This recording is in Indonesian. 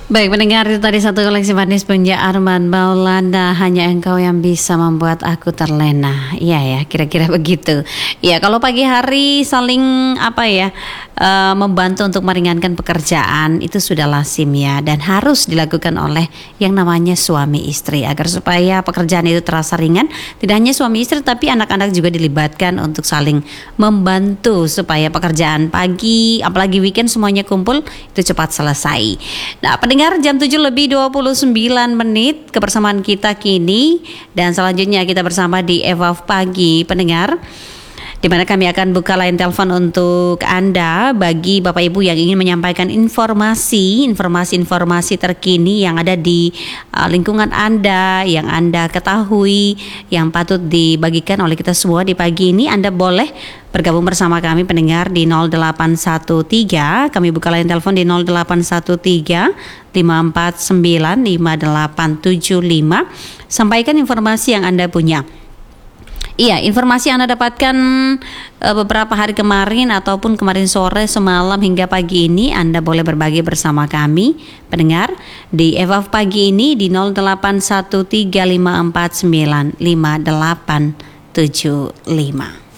Baik, mendengar itu tadi satu koleksi manis punya Armand Maulana, hanya engkau yang bisa membuat aku terlena. Iya ya, kira-kira begitu. Ya, kalau pagi hari saling membantu untuk meringankan pekerjaan itu sudah lazim ya, dan harus dilakukan oleh yang namanya suami istri agar supaya pekerjaan itu terasa ringan. Tidak hanya suami istri tapi anak-anak juga dilibatkan untuk saling membantu supaya pekerjaan pagi apalagi weekend semuanya kumpul itu cepat selesai. Nah, pendengar, jam 7:29 kebersamaan kita kini, dan selanjutnya kita bersama di Evaf Pagi pendengar, di mana kami akan buka line telepon untuk Anda bagi Bapak Ibu yang ingin menyampaikan informasi terkini yang ada di lingkungan Anda, yang Anda ketahui, yang patut dibagikan oleh kita semua di pagi ini. Anda boleh bergabung bersama kami pendengar di 0813. Kami buka line telepon di 0813 549 5875. Sampaikan informasi yang Anda punya. Iya, informasi yang Anda dapatkan beberapa hari kemarin ataupun kemarin sore, semalam hingga pagi ini, Anda boleh berbagi bersama kami pendengar di Evaf Pagi ini di 081354955875.